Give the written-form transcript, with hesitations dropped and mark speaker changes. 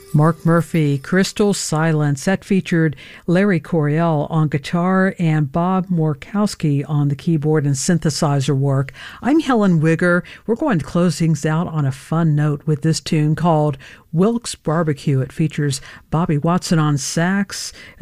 Speaker 1: Mark Murphy, Crystal Silence. That featured Larry Coryell on guitar and Bob Morkowski on the keyboard and synthesizer work. I'm Helen Wigger. We're going to close things out on a fun note with this tune called Wilkes Barbecue. It features Bobby Watson on sax,